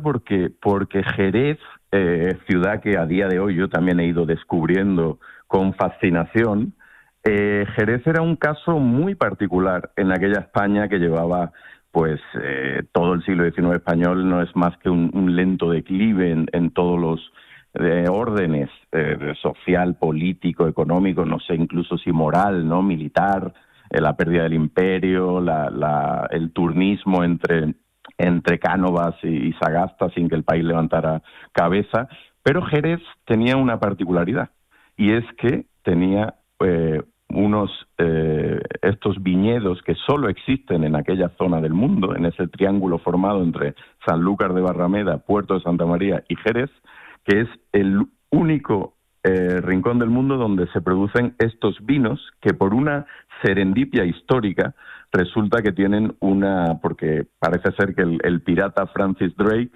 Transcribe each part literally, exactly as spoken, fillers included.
porque, porque Jerez, eh, ciudad que a día de hoy yo también he ido descubriendo con fascinación, eh, Jerez era un caso muy particular en aquella España que llevaba pues eh, todo el siglo diecinueve español, no es más que un, un lento declive en, en todos los eh, órdenes, eh, social, político, económico, no sé, incluso si moral, ¿no? Militar, eh, la pérdida del imperio, la, la, el turnismo entre, entre Cánovas y, y Sagasta sin que el país levantara cabeza. Pero Jerez tenía una particularidad, y es que tenía eh, unos eh, estos viñedos que solo existen en aquella zona del mundo, en ese triángulo formado entre Sanlúcar de Barrameda, Puerto de Santa María y Jerez, que es el único eh, rincón del mundo donde se producen estos vinos que por una serendipia histórica resulta que tienen una, porque parece ser que el, el pirata Francis Drake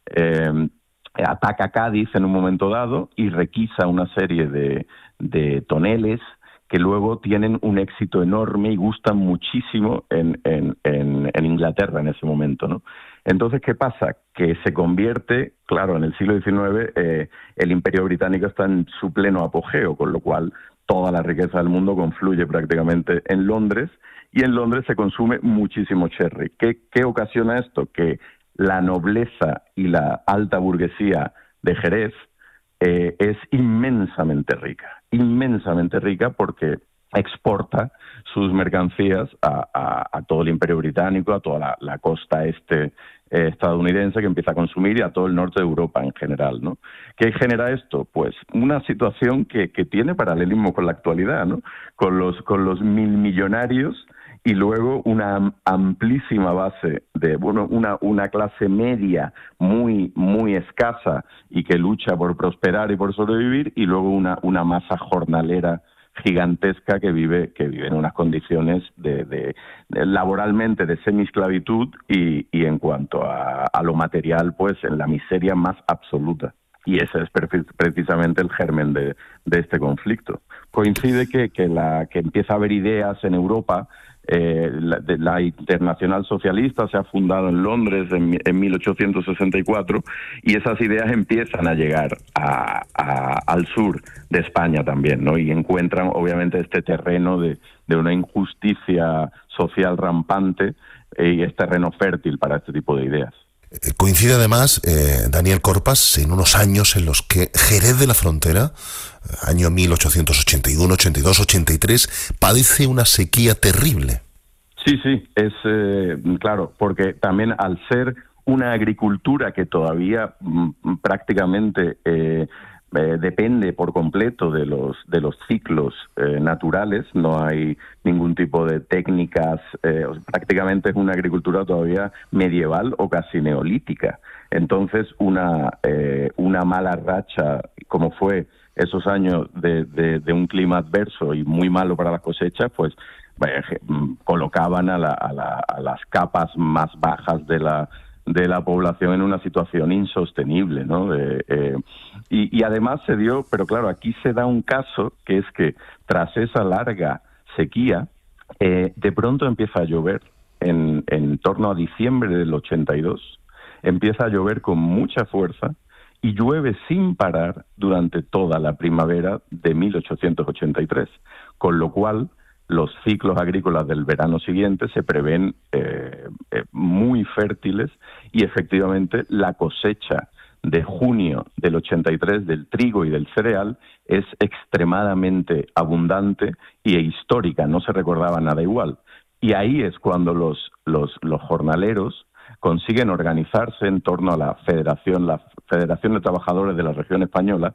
eh, ataca Cádiz en un momento dado y requisa una serie de, de toneles que luego tienen un éxito enorme y gustan muchísimo en, en, en, en Inglaterra en ese momento, ¿no? Entonces, ¿qué pasa? Que se convierte, claro, en el siglo diecinueve eh, el Imperio Británico está en su pleno apogeo, con lo cual toda la riqueza del mundo confluye prácticamente en Londres, y en Londres se consume muchísimo sherry. ¿Qué, qué ocasiona esto? Que la nobleza y la alta burguesía de Jerez eh, es inmensamente rica, inmensamente rica porque exporta sus mercancías a, a, a todo el Imperio Británico, a toda la, la costa este eh, estadounidense, que empieza a consumir, y a todo el norte de Europa en general, ¿no? ¿Qué genera esto? Pues una situación que, que tiene paralelismo con la actualidad, ¿no? Con los, con los mil millonarios y luego una amplísima base de, bueno, una, una clase media muy, muy escasa y que lucha por prosperar y por sobrevivir, y luego una, una masa jornalera gigantesca que vive que vive en unas condiciones de, de, de laboralmente de semiesclavitud y, y en cuanto a, a lo material, pues en la miseria más absoluta. Y ese es precisamente el germen de, de este conflicto. Coincide que, que, la, que empieza a haber ideas en Europa. Eh, la, de, la Internacional Socialista se ha fundado en Londres en, en mil ochocientos sesenta y cuatro, y esas ideas empiezan a llegar a, a, al sur de España también, ¿no? Y encuentran obviamente este terreno de, de una injusticia social rampante, eh, y es terreno fértil para este tipo de ideas. Coincide además, eh, Daniel Corpas, en unos años en los que Jerez de la Frontera, año mil ochocientos ochenta y uno, ochenta y dos, ochenta y tres, padece una sequía terrible. Sí, sí, es eh, claro, porque también al ser una agricultura que todavía m, prácticamente eh, eh, depende por completo de los de los ciclos eh, naturales, no hay ningún tipo de técnicas, eh, prácticamente es una agricultura todavía medieval o casi neolítica. Entonces, una eh, una mala racha, como fue esos años de, de, de un clima adverso y muy malo para las cosechas, pues eh, colocaban a, la, a, la, a las capas más bajas de la de la población en una situación insostenible, ¿no? Eh, eh, y, y además se dio, pero claro, aquí se da un caso que es que tras esa larga sequía, eh, de pronto empieza a llover en, en torno a diciembre del ochenta y dos, empieza a llover con mucha fuerza y llueve sin parar durante toda la primavera de mil ochocientos ochenta y tres, con lo cual los ciclos agrícolas del verano siguiente se prevén eh, eh, muy fértiles, y efectivamente la cosecha de junio del ochenta y tres del trigo y del cereal es extremadamente abundante y histórica, no se recordaba nada igual. Y ahí es cuando los, los, los jornaleros consiguen organizarse en torno a la Federación, la Federación de Trabajadores de la Región Española,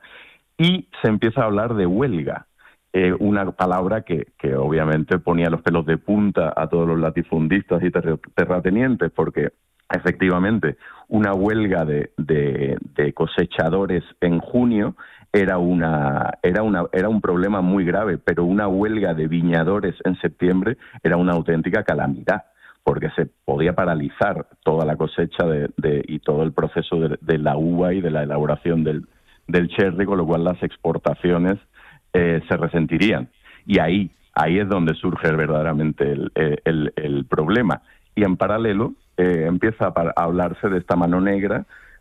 y se empieza a hablar de huelga. Eh, una palabra que, que obviamente ponía los pelos de punta a todos los latifundistas y ter terratenientes, porque efectivamente una huelga de, de, de cosechadores en junio era, una, era, una, era un problema muy grave, pero una huelga de viñadores en septiembre era una auténtica calamidad, porque se podía paralizar toda la cosecha de, de, y todo el proceso de, de la uva y de la elaboración del, del sherry, con lo cual las exportaciones Eh, se resentirían. Y ahí, ahí es donde surge verdaderamente el, el, el problema. Y en paralelo eh, empieza a, a hablarse de esta mano negra